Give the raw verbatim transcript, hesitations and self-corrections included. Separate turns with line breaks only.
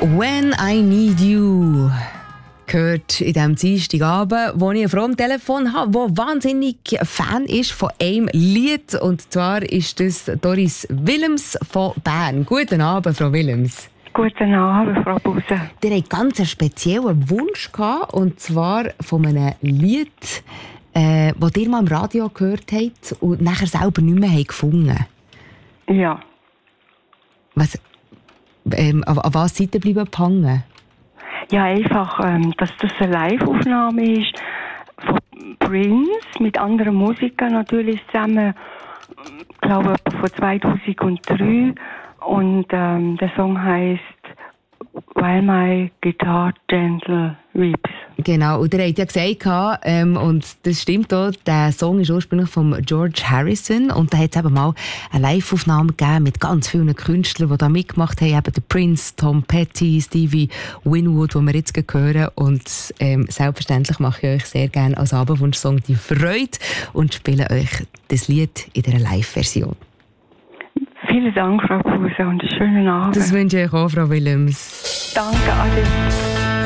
«When I Need You» gehört in diesem Dienstagabend, wo ich eine Frau am Telefon habe, die wahnsinnig Fan ist von einem Lied. Und zwar ist das Doris Willems von Bern. Guten Abend, Frau Willems.
Guten Abend, Frau Buse.
Ihr hattet ganz einen speziellen Wunsch gehabt, und zwar von einem Lied, äh, das ihr mal im Radio gehört habt und nachher selber nicht mehr habt gefunden.
Ja.
Was, ähm, an, an was seid ihr bleiben gehangen?
Ja, einfach, ähm, dass das eine Live-Aufnahme ist von Prince mit anderen Musikern natürlich zusammen. Ich glaube, von zweitausenddrei. Und ähm, der Song heißt «While My Guitar Gentle Weeps». Genau, und ihr habt ja gesagt, ähm, und das stimmt auch, der Song ist ursprünglich von George Harrison, und da hat es eben mal eine Live-Aufnahme gegeben mit ganz vielen Künstlern, die da mitgemacht haben, eben der Prince, Tom Petty, Stevie Winwood, den wir jetzt hören. Und ähm, selbstverständlich mache ich euch sehr gerne als Abendwunschsong die Freude und spiele euch das Lied in dieser Live-Version. Vielen Dank, Frau Buse, und einen schönen Abend. Das wünsche ich auch, Frau Willems. Danke, Ade.